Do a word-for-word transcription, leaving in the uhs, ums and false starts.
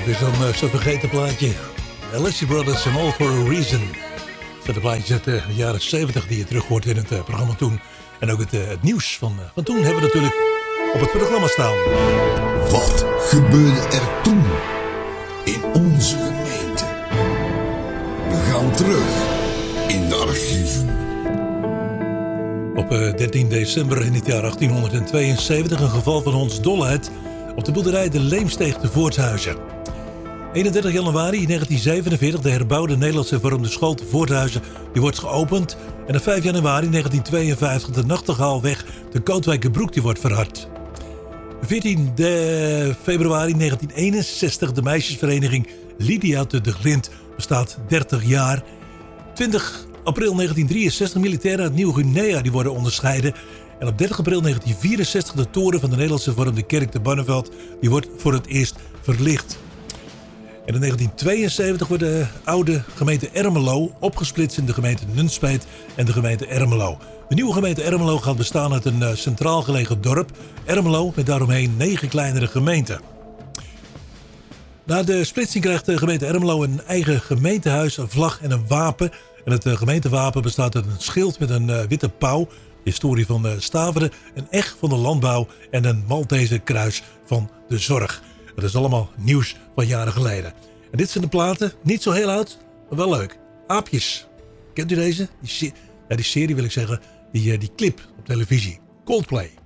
weer zo'n uh, zo vergeten plaatje. Alessi Brothers and All for a Reason. Dat zijn de plaatjes uit de jaren zeventig die je terug hoort in het uh, programma toen. En ook het, uh, het nieuws van, uh, van toen hebben we natuurlijk op het programma staan. Wat gebeurde er toen in onze gemeente? We gaan terug in de archieven. Op uh, dertien december in het jaar achttienhonderdtweeënzeventig een geval van hondsdolheid op de boerderij De Leemsteeg te Voorthuizen. eenendertig januari negentien zevenenveertig de herbouwde Nederlandse hervormde school te Voorthuizen die wordt geopend. En op vijf januari negentien tweeënvijftig de Nachtegaalweg te Kootwijkerbroek die wordt verhard. veertien februari negentien eenenzestig de meisjesvereniging Lydia te De Glind bestaat dertig jaar. twintig april negentien drieënzestig militairen uit Nieuw-Guinea die worden onderscheiden. En op dertig april negentien vierenzestig de toren van de Nederlandse hervormde kerk te Barneveld die wordt voor het eerst verlicht. En in negentien tweeënzeventig wordt de oude gemeente Ermelo opgesplitst in de gemeente Nunspeet en de gemeente Ermelo. De nieuwe gemeente Ermelo gaat bestaan uit een uh, centraal gelegen dorp, Ermelo, met daaromheen negen kleinere gemeenten. Na de splitsing krijgt de gemeente Ermelo een eigen gemeentehuis, een vlag en een wapen. En het uh, gemeentewapen bestaat uit een schild met een uh, witte pauw, de historie van uh, Staveren, een eg van de landbouw en een Maltese kruis van de zorg. Dat is allemaal nieuws van jaren geleden. En dit zijn de platen, niet zo heel oud, maar wel leuk. Aapjes. Kent u deze? Die, se- ja, die serie wil ik zeggen, die, uh, die clip op televisie. Coldplay.